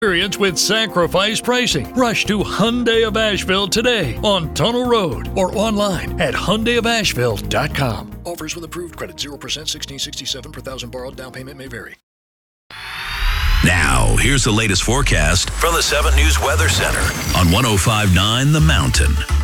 Experience with sacrifice pricing. Rush to Hyundai of Asheville today on Tunnel Road or online at HyundaiofAsheville.com. Offers with approved credit 0%, 1667 per thousand borrowed. Down payment may vary. Now, here's the latest forecast from the 7 News Weather Center on 105.9 The Mountain.